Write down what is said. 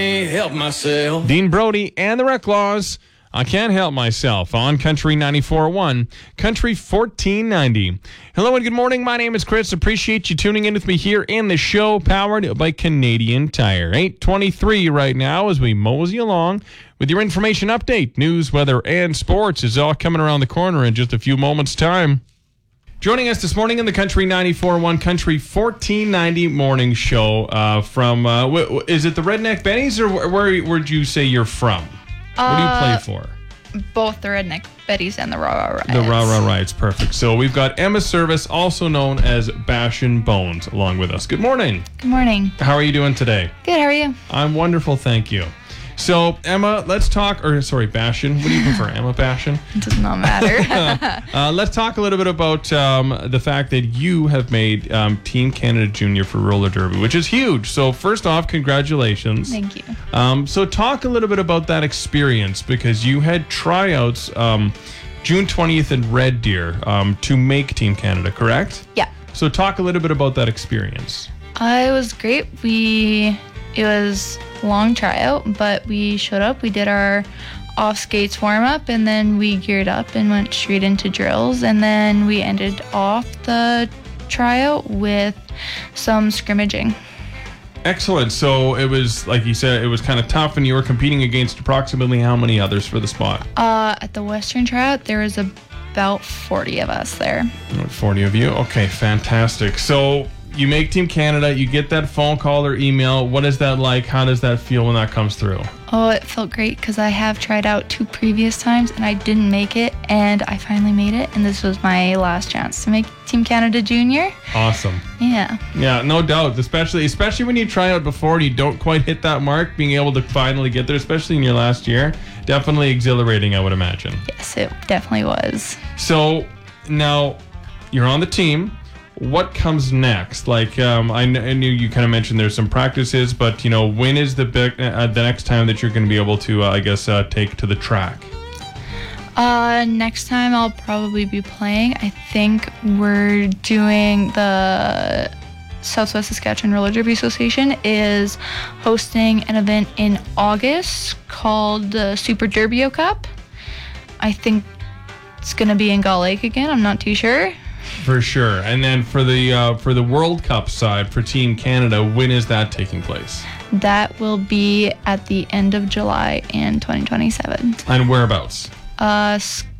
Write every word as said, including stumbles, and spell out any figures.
Help myself. Dean Brody and the Reclaws. I Can't Help Myself on Country ninety-four point one, Country fourteen ninety. Hello and good morning. My name is Chris. Appreciate you tuning in with me here in the show, powered by Canadian Tire. eight twenty-three right now as we mosey along with your information update. News, weather, and sports is all coming around the corner in just a few moments' time. Joining us this morning in the Country ninety-four point one, Country fourteen ninety morning show uh, from, uh, w- w- is it the Redneck Bennies, or wh- where would you say you're from? What do you play for? Both the Redneck Betties and the Raw Raw Riots. The Raw Raw Riots, perfect. So we've got Emma Service, also known as Bashin' Bones, along with us. Good morning. Good morning. How are you doing today? Good, how are you? I'm wonderful, thank you. So, Emma, let's talk, or sorry, Bashin'. What do you prefer, Emma, Bashin'? It does not matter. uh, let's talk a little bit about um, the fact that you have made um, Team Canada Junior for roller derby, which is huge. So, first off, congratulations. Thank you. Um, so, talk a little bit about that experience, because you had tryouts um, June twentieth in Red Deer um, to make Team Canada, correct? Yeah. So, talk a little bit about that experience. Uh, it was great. We, it was a long tryout, but we showed up. We did our off skates warm up, and then we geared up and went straight into drills. And then we ended off the tryout with some scrimmaging. Excellent. So it was, like you said, it was kind of tough, and you were competing against approximately how many others for the spot? Uh, at the Western tryout, there was about forty of us there. forty of you? Okay, fantastic. So you make Team Canada, you get that phone call or email. What is that like? How does that feel when that comes through? Oh, it felt great because I have tried out two previous times and I didn't make it, and I finally made it, and this was my last chance to make Team Canada Junior. Awesome. Yeah. Yeah, no doubt. Especially especially when you try out before and you don't quite hit that mark, being able to finally get there, especially in your last year, definitely exhilarating, I would imagine. Yes, it definitely was. So now you're on the team. What comes next? Like, um, I, kn- I knew you kind of mentioned there's some practices, but, you know, when is the big, uh, the next time that you're going to be able to, uh, I guess, uh, take to the track? Uh, next time I'll probably be playing. I think we're doing the Southwest Saskatchewan Roller Derby Association is hosting an event in August called the Super Derbyo Cup. I think it's going to be in Gull Lake again. I'm not too sure. For sure. And then for the uh, for the World Cup side for Team Canada, when is that taking place? That will be at the end of July in twenty twenty-seven. And whereabouts? Uh, S-